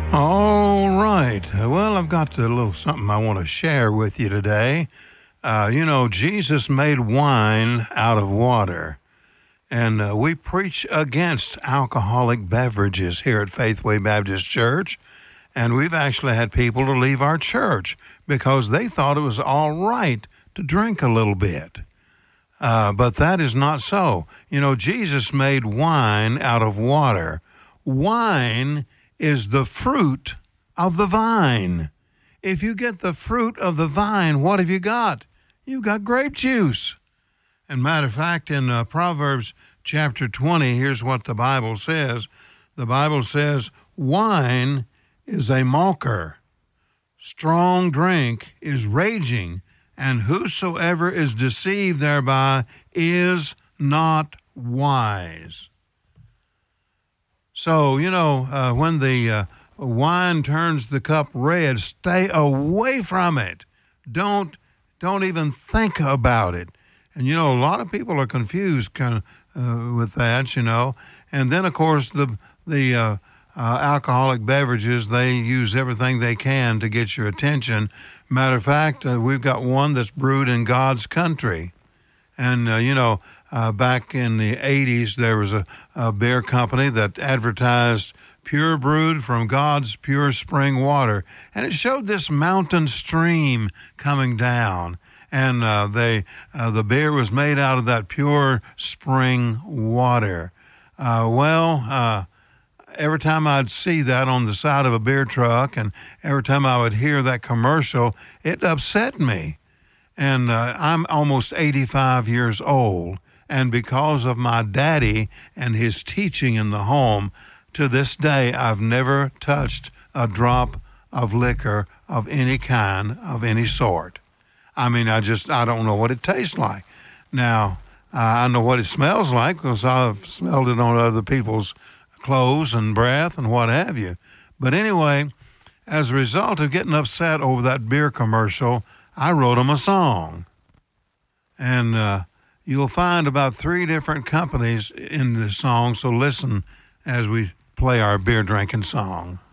All right. Well, I've got a little something I want to share with you today. Jesus made wine out of water, and we preach against alcoholic beverages here at Faithway Baptist Church. And we've actually had people to leave our church because they thought it was all right to drink a little bit. But that is not so. Jesus made wine out of water. Wine is the fruit of the vine. If you get the fruit of the vine, what have you got? You've got grape juice. And matter of fact, in Proverbs chapter 20, here's what the Bible says. The Bible says, wine is a mocker. Strong drink is raging, and whosoever is deceived thereby is not wise. So, when the wine turns the cup red, stay away from it. Don't even think about it. And, a lot of people are confused with that, And then, of course, the alcoholic beverages, they use everything they can to get your attention. Matter of fact, we've got one that's brewed in God's country. And, back in the 80s, there was a beer company that advertised pure brewed from God's pure spring water. And it showed this mountain stream coming down. And the beer was made out of that pure spring water. Every time I'd see that on the side of a beer truck and every time I would hear that commercial, it upset me. And I'm almost 85 years old. And because of my daddy and his teaching in the home, to this day, I've never touched a drop of liquor of any kind, of any sort. I mean, I don't know what it tastes like. Now, I know what it smells like because I've smelled it on other people's clothes and breath and what have you. But anyway, as a result of getting upset over that beer commercial, I wrote him a song. And you'll find about 3 different companies in the song, so listen as we play our beer drinking song.